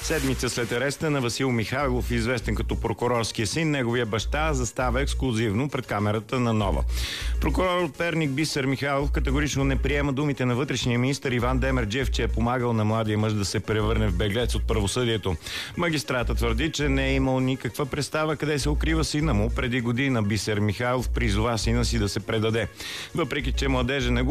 Седмица след ареста на Васил Михайлов, известен като прокурорския син, неговия баща застава ексклузивно пред камерата на Нова. Прокурор от Перник Бисер Михайлов категорично не приема думите на вътрешния министър Иван Демерджиев, че е помагал на младия мъж да се превърне в беглец от правосъдието. Магистратът твърди, че не е имал никаква представа къде се укрива сина му. Преди година Бисер Михайлов призова сина си да се предаде. Въпреки че младежа не го